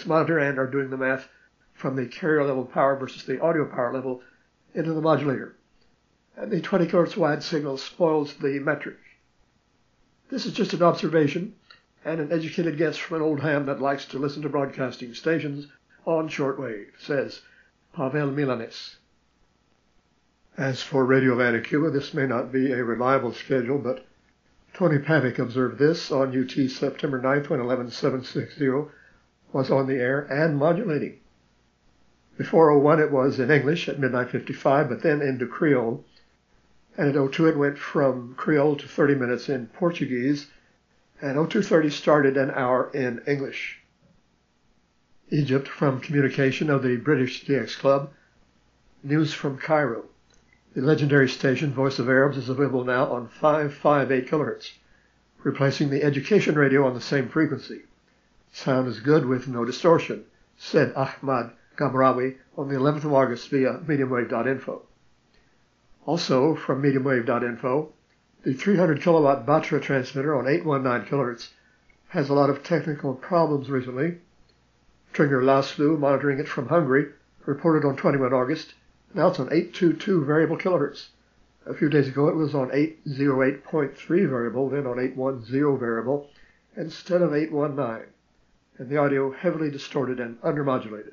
mix monitor and are doing the math from the carrier level power versus the audio power level into the modulator. And the 20 kHz wide signal spoils the metric. This is just an observation and an educated guess from an old ham that likes to listen to broadcasting stations on shortwave, says Pavel Milanes. As for Radio Havana, Cuba, this may not be a reliable schedule, but Tony Pavic observed this on UT September 9th when 11760 was on the air and modulating. Before 01 it was in English at midnight 55, but then into Creole. And at 02 it went from Creole to 30 minutes in Portuguese, and 0230 started an hour in English. Egypt from communication of the British DX Club. News from Cairo. The legendary station Voice of Arabs is available now on 558 kHz, replacing the education radio on the same frequency. Sound is good with no distortion, said Ahmad Gamrawi on the 11th of August via mediumwave.info. Also from mediumwave.info, the 300 kilowatt Batra transmitter on 819 kHz has a lot of technical problems recently. Tringer Laszlo, monitoring it from Hungary, reported on 21 August. Now it's on 822 variable kilohertz. A few days ago it was on 808.3 variable, then on 810 variable, instead of 819, and the audio heavily distorted and undermodulated.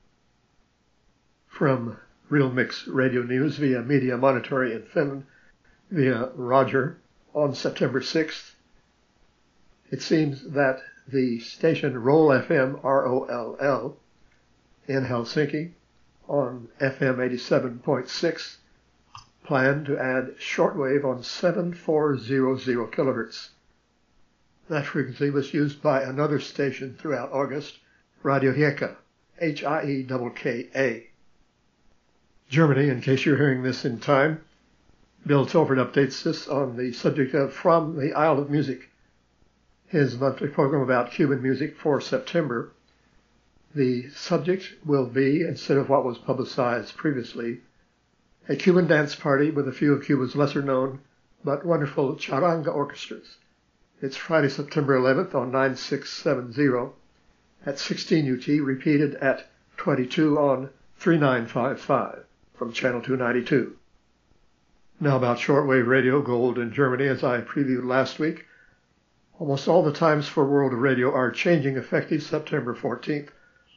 From Real Mix Radio News via Media Monitory in Finland, via Roger, on September 6th, it seems that the station Roll FM, ROLL, in Helsinki, on FM 87.6, planned to add shortwave on 7400 kHz. That frequency was used by another station throughout August, Radio Hieka, Hiekka. Germany, in case you're hearing this in time, Bill Tilford updates this on the subject of From the Isle of Music, his monthly program about Cuban music for September. The subject will be, instead of what was publicized previously, a Cuban dance party with a few of Cuba's lesser-known but wonderful charanga orchestras. It's Friday, September 11th on 9670 at 16 UT, repeated at 22 on 3955 from Channel 292. Now about shortwave radio gold in Germany, as I previewed last week. Almost all the times for World of Radio are changing effective September 14th.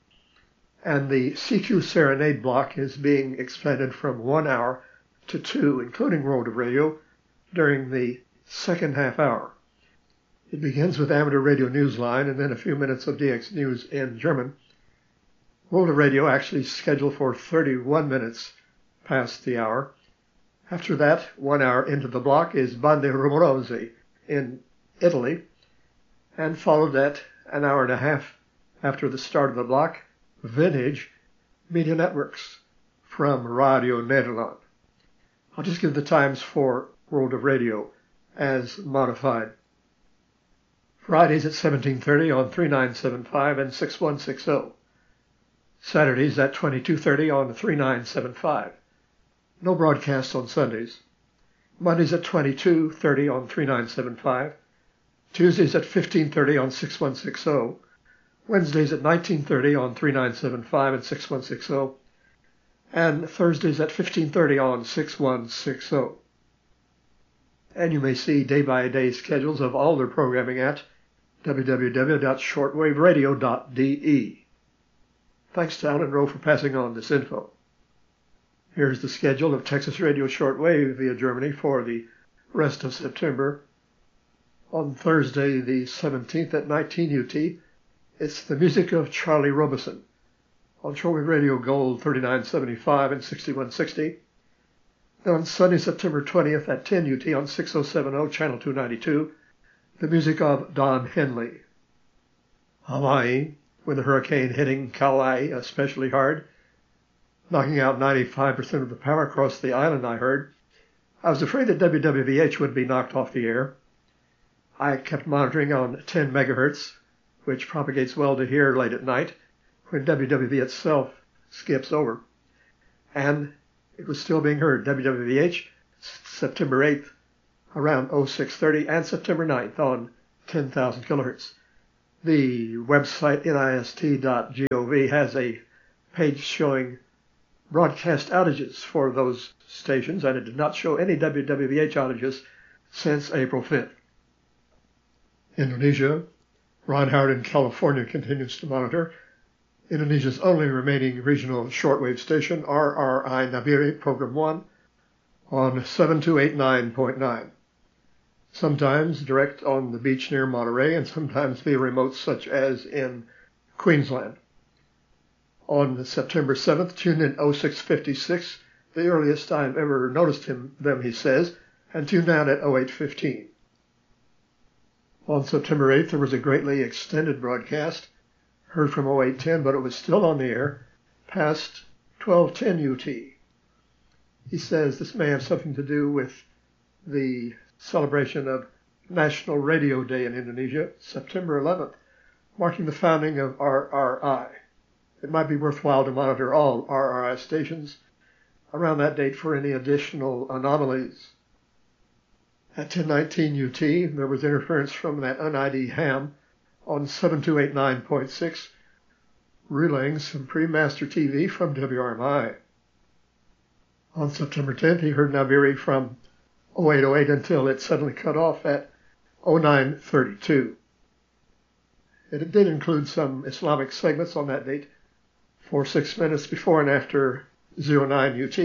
And the CQ Serenade block is being expanded from 1 hour to 2, including World of Radio, during the second half hour. It begins with Amateur Radio Newsline and then a few minutes of DX News in German. World of Radio actually scheduled for 31 minutes past the hour. After that, 1 hour into the block, is Bande Rumorose in Italy, and followed at an hour and a half after the start of the block, Vintage Media Networks from Radio Nederland. I'll just give the times for World of Radio as modified. Fridays at 17:30 on 3975 and 6160. Saturdays at 22:30 on 3975. No broadcasts on Sundays. Mondays at 22:30 on 3975. Tuesdays at 15:30 on 6160. Wednesdays at 19:30 on 3975 and 6160, and Thursdays at 15:30 on 6160. And you may see day-by-day schedules of all their programming at www.shortwaveradio.de. Thanks to Alan Rowe for passing on this info. Here's the schedule of Texas Radio Shortwave via Germany for the rest of September. On Thursday, the 17th at 19 UT, it's the music of Charlie Robeson on Shortwave Radio Gold 3975 and 6160. Then on Sunday, September 20th at 10 UT on 6070 Channel 292, the music of Don Henley. Hawaii, with the hurricane hitting Kauai especially hard, knocking out 95% of the power across the island, I heard. I was afraid that WWVH would be knocked off the air. I kept monitoring on 10 megahertz, which propagates well to hear late at night when WWV itself skips over. And it was still being heard. WWVH, September 8th, around 0630, and September 9th on 10,000 kilohertz. The website nist.gov has a page showing broadcast outages for those stations, and it did not show any WWBH outages since April 5th. Indonesia. Ron Howard in California continues to monitor. Indonesia's only remaining regional shortwave station, RRI Nabire Program 1, on 7289.9. Sometimes direct on the beach near Monterey, and sometimes via remote such as in Queensland. On September 7th, tuned in 0656, the earliest I've ever noticed them, he says, and tuned out at 0815. On September 8th, there was a greatly extended broadcast, heard from 0810, but it was still on the air past 1210 UT. He says this may have something to do with the celebration of National Radio Day in Indonesia, September 11th, marking the founding of RRI. It might be worthwhile to monitor all RRI stations around that date for any additional anomalies. At 1019 UT, there was interference from that un-ID ham on 7289.6, relaying some pre-master TV from WRMI. On September 10th, he heard Nabire from 0808 until it suddenly cut off at 0932. It did include some Islamic segments on that date for 6 minutes before and after 09 UT.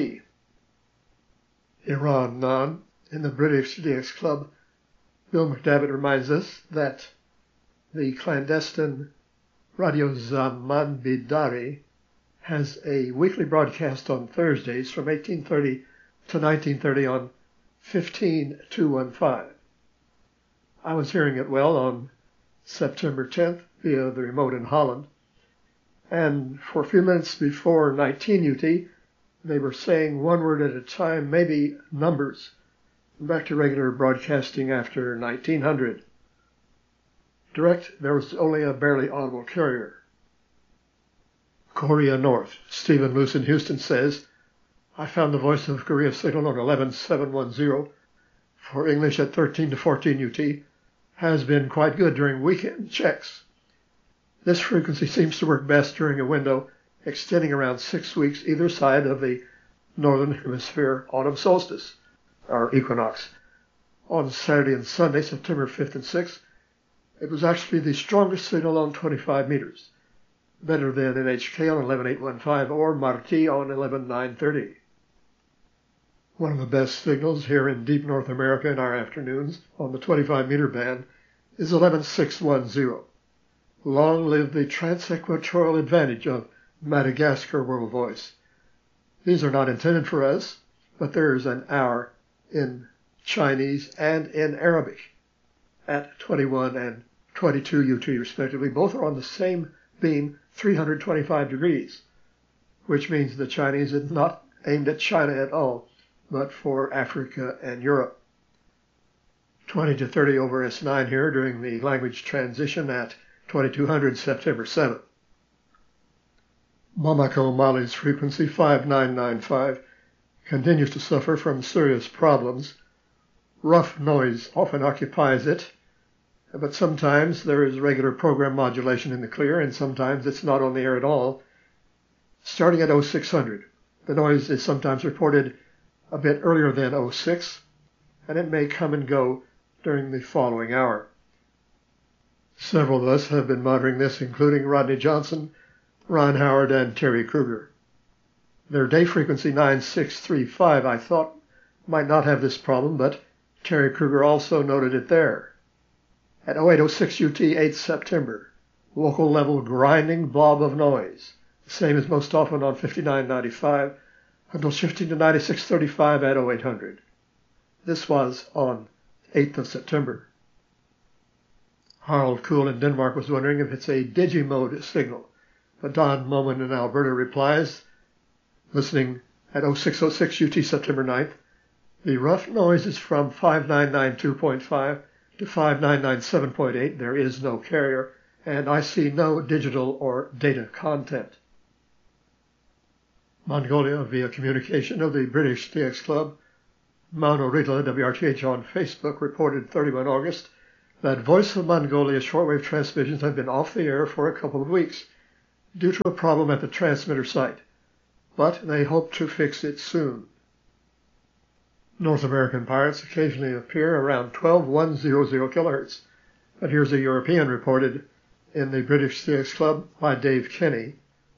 Iran Non. In the British DX Club, Bill McDavitt reminds us that the clandestine Radio Zaman Bidari has a weekly broadcast on Thursdays from 1830 to 1930 on 15215. I was hearing it well on September 10th via the remote in Holland, and for a few minutes before 19 UT, they were saying one word at a time, maybe numbers, back to regular broadcasting after 1900. Direct, there was only a barely audible carrier. Korea North. Stephen Luce in Houston says, I found the Voice of Korea signal on 11710 for English at 13 to 14 UT has been quite good during weekend checks. This frequency seems to work best during a window extending around 6 weeks either side of the Northern Hemisphere autumn solstice, or equinox. On Saturday and Sunday, September 5th and 6th, it was actually the strongest signal on 25 meters, better than NHK on 11815 or Marti on 11930. One of the best signals here in deep North America in our afternoons on the 25-meter band is 11610. Long live the transequatorial advantage of Madagascar World Voice. These are not intended for us, but there is an hour in Chinese and in Arabic at 21 and 22 UT respectively. Both are on the same beam, 325 degrees, which means the Chinese is not aimed at China at all, but for Africa and Europe. 20 to 30 over S9 here during the language transition at 2200 September 7th. Bamako, Mali's frequency 5995 continues to suffer from serious problems. Rough noise often occupies it, but sometimes there is regular program modulation in the clear, and sometimes it's not on the air at all. Starting at 0600, the noise is sometimes reported a bit earlier than 06, and it may come and go during the following hour. Several of us have been monitoring this, including Rodney Johnson, Ron Howard, and Terry Kruger. Their day frequency 9635 I thought might not have this problem, but Terry Kruger also noted it there. At 0806 UT 8th September, local level grinding blob of noise, the same as most often on 5995, until shifting to 9635 at 0800. This was on 8th of September. Harald Kuhl in Denmark was wondering if it's a digimode signal, but Don Moman in Alberta replies, listening at 0606 UT September 9th, the rough noise is from 5992.5 to 5997.8. There is no carrier, and I see no digital or data content. Mongolia, via communication of the British DX Club, Mauno Rita, WRTH on Facebook, reported 31 August that Voice of Mongolia shortwave transmissions have been off the air for a couple of weeks due to a problem at the transmitter site, but they hope to fix it soon. North American pirates occasionally appear around 12100 kHz, but here's a European reported in the British CX Club by Dave Kenny.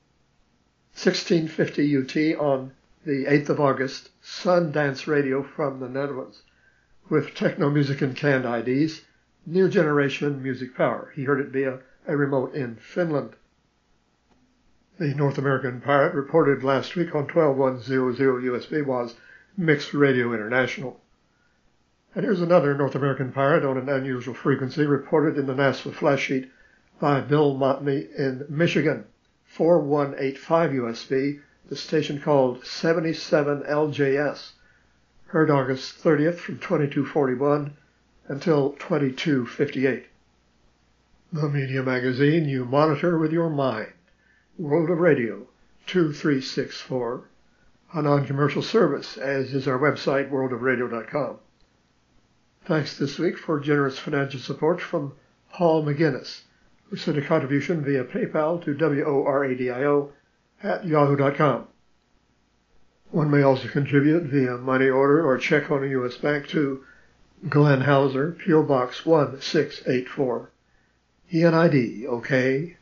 1650 UT on the 8th of August, Sundance Radio from the Netherlands, with techno music and canned IDs, new generation music power. He heard it via a remote in Finland. The North American pirate reported last week on 12100 USB was Mixed Radio International. And here's another North American pirate on an unusual frequency reported in the NASFA flash sheet by Bill Montney in Michigan. 4185 USB, the station called 77 LJS, heard August 30th from 2241 until 2258. The Media Magazine you monitor with your mind. World of Radio 2364. A non-commercial service, as is our website, worldofradio.com. Thanks this week for generous financial support from Paul McGinnis, who sent a contribution via PayPal to WORADIO@yahoo.com. One may also contribute via money order or check on a U.S. bank to Glenn Hauser, P.O. Box 1684, ENID OK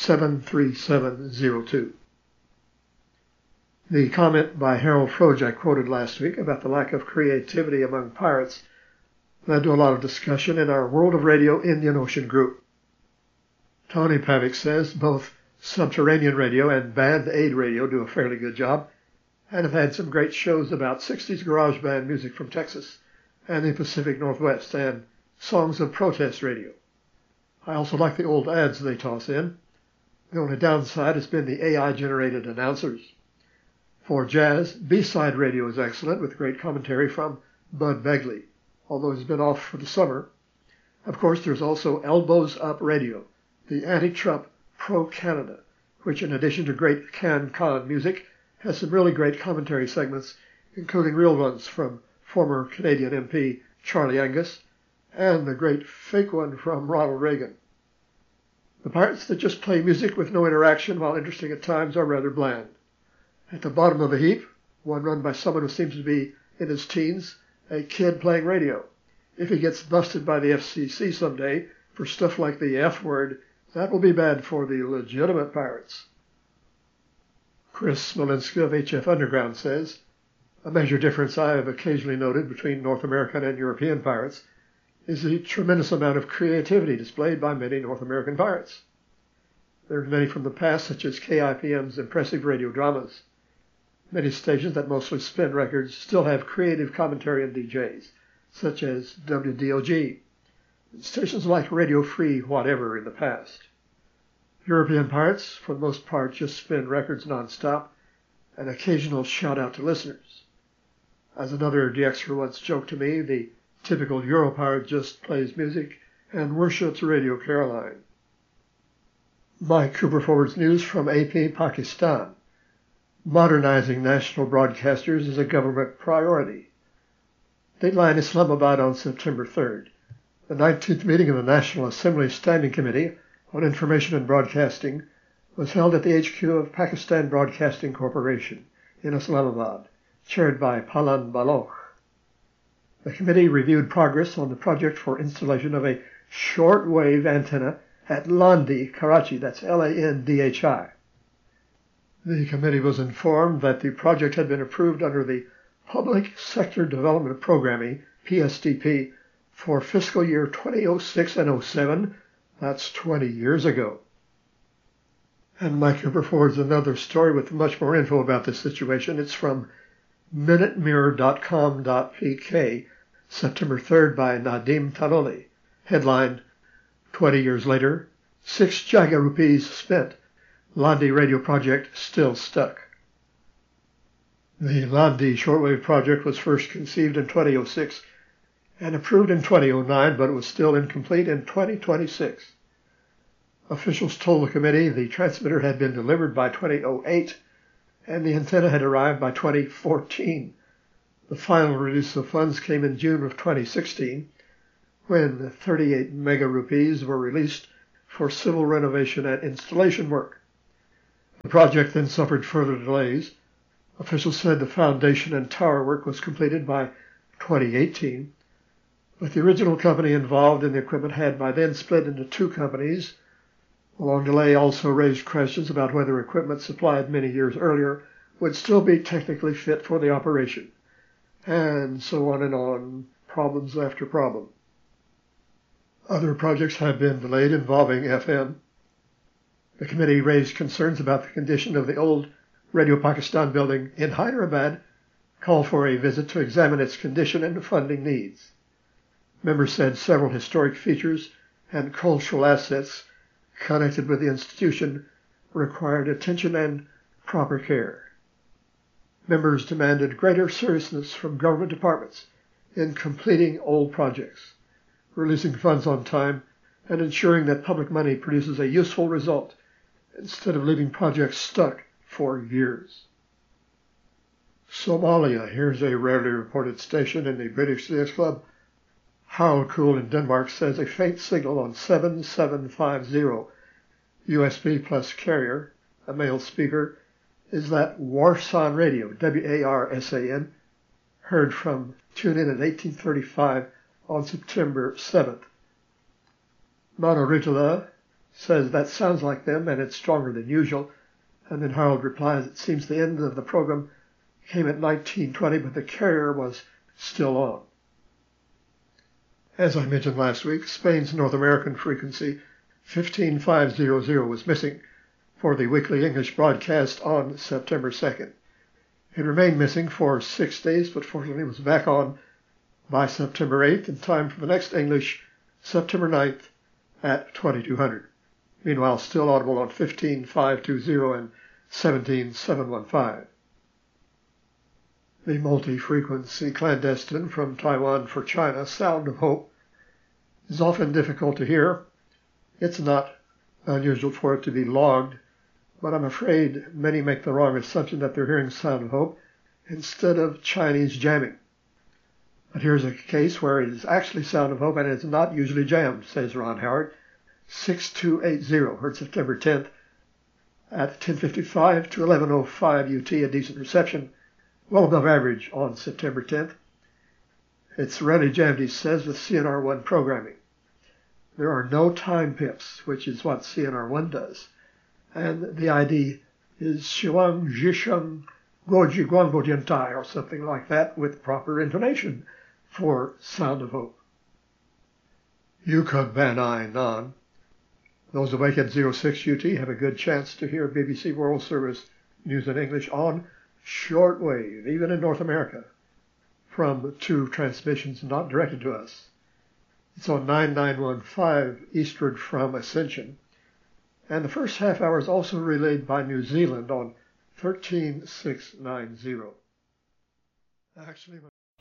73702. The comment by Harold Froge I quoted last week about the lack of creativity among pirates led to a lot of discussion in our World of Radio Indian Ocean group. Tony Pavic says both Subterranean Radio and Band Aid Radio do a fairly good job and have had some great shows about 60s garage band music from Texas and the Pacific Northwest and songs of protest radio. I also like the old ads they toss in. The only downside has been the AI-generated announcers. For jazz, B-side radio is excellent with great commentary from Bud Begley, although he's been off for the summer. Of course, there's also Elbows Up Radio, the anti-Trump pro-Canada, which in addition to great CanCon music, has some really great commentary segments, including real ones from former Canadian MP Charlie Angus and the great fake one from Ronald Reagan. The pirates that just play music with no interaction, while interesting at times, are rather bland. At the bottom of the heap, one run by someone who seems to be in his teens, a kid playing radio. If he gets busted by the FCC someday for stuff like the F word, that will be bad for the legitimate pirates. Chris Smolinski of HF Underground says, a major difference I have occasionally noted between North American and European pirates is the tremendous amount of creativity displayed by many North American pirates. There are many from the past, such as KIPM's impressive radio dramas. Many stations that mostly spin records still have creative commentary and DJs, such as WDOG, and stations like Radio Free Whatever in the past. European pirates, for the most part, just spin records nonstop, an occasional shout-out to listeners. As another DXer once joked to me, the typical Euro pirate just plays music and worships Radio Caroline. Mike Cooper forwards news from AP Pakistan. Modernizing national broadcasters is a government priority. Dateline Islamabad on September 3rd. The 19th meeting of the National Assembly Standing Committee on Information and Broadcasting was held at the HQ of Pakistan Broadcasting Corporation in Islamabad, chaired by Palan Baloch. The committee reviewed progress on the project for installation of a shortwave antenna at Landi, Karachi, that's Landhi. The committee was informed that the project had been approved under the Public Sector Development Programming, PSDP, for fiscal year 2006 and 07. That's 20 years ago. And Mike Cooper forwards another story with much more info about this situation. It's from minutemirror.com.pk, September 3rd by Nadim Tanoli. Headline, 20 years later, 6 Jaga rupees spent. Landi radio project still stuck. The Landi shortwave project was first conceived in 2006 and approved in 2009, but it was still incomplete in 2026. Officials told the committee the transmitter had been delivered by 2008 and the antenna had arrived by 2014. The final release of funds came in June of 2016. when 38 mega rupees were released for civil renovation and installation work. The project then suffered further delays. Officials said the foundation and tower work was completed by 2018, but the original company involved in the equipment had by then split into two companies. The long delay also raised questions about whether equipment supplied many years earlier would still be technically fit for the operation, and so on, problems after problem. Other projects have been delayed involving FM. The committee raised concerns about the condition of the old Radio Pakistan building in Hyderabad, called for a visit to examine its condition and funding needs. Members said several historic features and cultural assets connected with the institution required attention and proper care. Members demanded greater seriousness from government departments in completing old projects, releasing funds on time, and ensuring that public money produces a useful result instead of leaving projects stuck for years. Somalia. Here's a rarely reported station in the British CS Club. Haraldskull in Denmark says a faint signal on 7750 USB plus carrier, a male speaker, is that Warsan Radio, W-A-R-S-A-N, heard from tune-in at 1835 on September 7th. Manoritala says that sounds like them and it's stronger than usual, and then Harold replies it seems the end of the program came at 1920, but the carrier was still on. As I mentioned last week, Spain's North American frequency 15500 was missing for the weekly English broadcast on September 2nd. It remained missing for 6 days, but fortunately was back on by September 8th in time for the next English, September 9th at 2200. Meanwhile, still audible on 15520 and 17715. The multi-frequency clandestine from Taiwan for China, Sound of Hope, is often difficult to hear. It's not unusual for it to be logged, but I'm afraid many make the wrong assumption that they're hearing Sound of Hope instead of Chinese jamming. But here's a case where it is actually Sound of Hope and it's not usually jammed, says Ron Howard. 6280, heard September 10th at 10:55 to 11:05 UT, a decent reception, well above average on September 10th. It's rarely jammed, he says, with CNR1 programming. There are no time pips, which is what CNR1 does. And the ID is Shuang Jisheng Goji Guangbo Diantai, or something like that, with proper intonation for Sound of Hope. Yukon Van I Nan. Those awake at 06 UT have a good chance to hear BBC World Service news in English on shortwave, even in North America, from two transmissions not directed to us. It's on 9915 eastward from Ascension, and the first half hour is also relayed by New Zealand on 13690. Actually,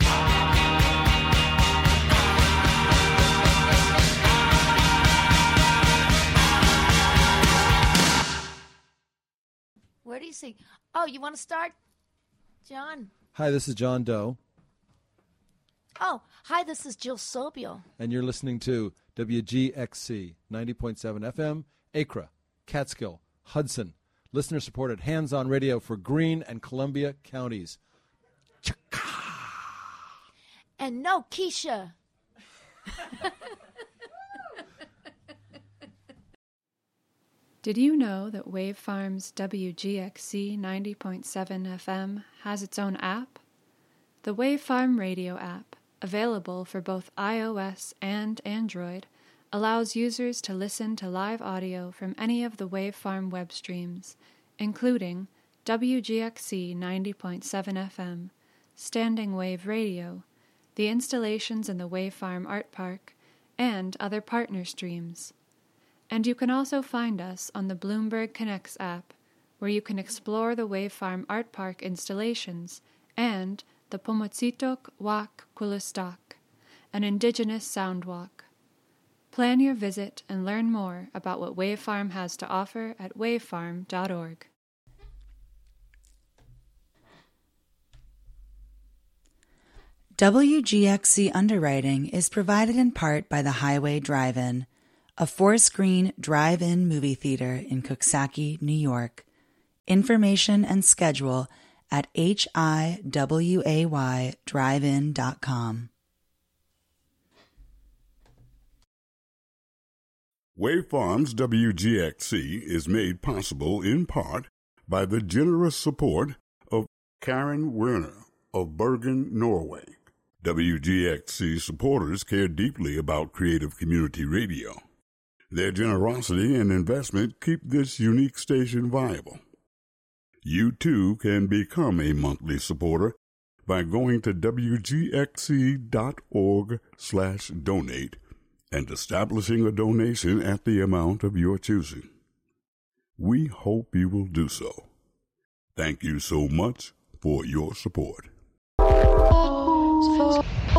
where do you see? Oh, you want to start, John? Hi, this is John Doe. Oh, hi, this is Jill Sobio. And you're listening to WGXC 90.7 FM, Acra, Catskill, Hudson. Listener-supported hands-on radio for Greene and Columbia counties. And no Keisha. Did you know that Wave Farm's WGXC 90.7 FM has its own app? The Wave Farm Radio app, available for both iOS and Android, allows users to listen to live audio from any of the Wave Farm web streams, including WGXC 90.7 FM, Standing Wave Radio, the installations in the Wave Farm Art Park, and other partner streams. And you can also find us on the Bloomberg Connects app, where you can explore the Wave Farm Art Park installations and the Pomotsitok Wak Kulistak, an indigenous sound walk. Plan your visit and learn more about what Wave Farm has to offer at wavefarm.org. WGXC underwriting is provided in part by the Highway Drive-In, a 4-screen drive-in movie theater in Coxsackie, New York. Information and schedule at hiwaydrivein.com. Wave Farms WGXC is made possible in part by the generous support of Karen Werner of Bergen, Norway. WGXC supporters care deeply about creative community radio. Their generosity and investment keep this unique station viable. You too can become a monthly supporter by going to wgxc.org/donate and establishing a donation at the amount of your choosing. We hope you will do so. Thank you so much for your support.